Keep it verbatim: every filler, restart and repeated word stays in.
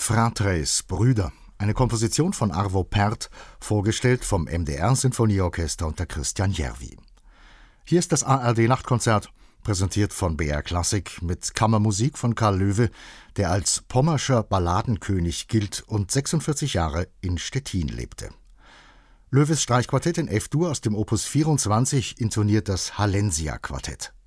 Fratres, Brüder, eine Komposition von Arvo Pärt, vorgestellt vom M D R-Sinfonieorchester unter Christian Järvi. Hier ist das A R D-Nachtkonzert, präsentiert von B R Klassik mit Kammermusik von Karl Löwe, der als pommerscher Balladenkönig gilt und sechsundvierzig Jahre in Stettin lebte. Löwes Streichquartett in F-Dur aus dem Opus vierundzwanzig intoniert das Hallensia-Quartett.